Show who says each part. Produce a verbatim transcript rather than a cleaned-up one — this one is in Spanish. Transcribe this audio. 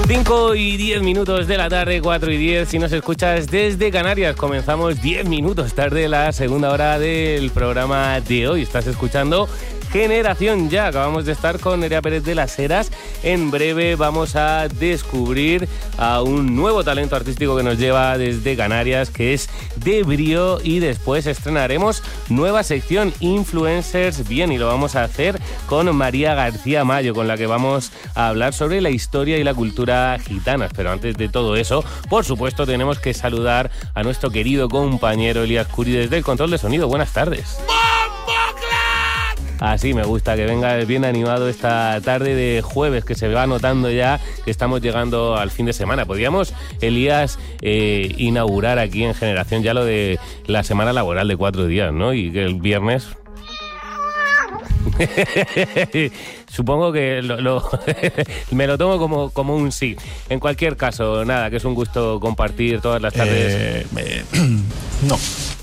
Speaker 1: cinco y diez minutos de la tarde, cuatro y diez. Si nos escuchas desde Canarias, comenzamos diez minutos tarde la segunda hora del programa de hoy. Estás escuchando Generación Ya. Acabamos de estar con Nerea Pérez de las Heras. En breve vamos a descubrir a un nuevo talento artístico que nos lleva desde Canarias, que es Debrio, y después estrenaremos nueva sección Influencers Bien, y lo vamos a hacer con María García Mayo, con la que vamos a hablar sobre la historia y la cultura gitanas. Pero antes de todo eso, por supuesto, tenemos que saludar a nuestro querido compañero Elías Curi desde el control de sonido. Buenas tardes. Así me gusta, que venga bien animado esta tarde de jueves, que se va notando ya que estamos llegando al fin de semana. Podríamos, Elías, eh, inaugurar aquí en Generación Ya lo de la semana laboral de cuatro días, ¿no? Y que el viernes... Supongo que lo, lo me lo tomo como, como un sí. En cualquier caso, nada, que es un gusto compartir todas las tardes.
Speaker 2: Eh, eh, no.